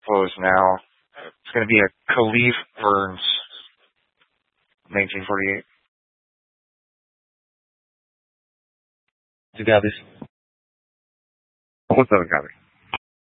closed now. It's going to be a Khalif Burns, 1948. You got this. What's up, Gabby?